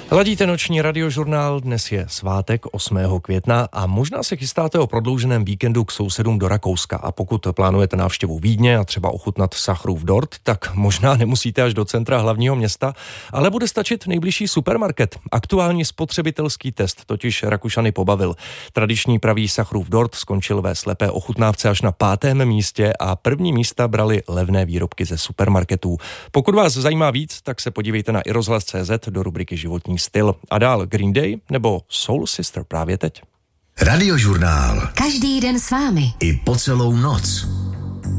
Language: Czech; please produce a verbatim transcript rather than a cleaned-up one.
Ladíte noční radiožurnál, dnes je svátek osmého května a možná se chystáte o prodlouženém víkendu k sousedům do Rakouska a pokud plánujete návštěvu Vídně a třeba ochutnat Sachrův dort, tak možná nemusíte až do centra hlavního města, ale bude stačit nejbližší supermarket. Aktuální spotřebitelský test totiž Rakušany pobavil. Tradiční pravý Sachrův dort skončil ve slepé ochutnávce až na pátém místě a první místa brali levné výrobky ze supermarketů. Pokud vás zajímá víc, tak se podívejte na iRozhlas tečka cé zet do rubriky Životní styl. A dál Green Day nebo Soul Sister právě teď. Radiožurnál. Každý den s vámi. I po celou noc.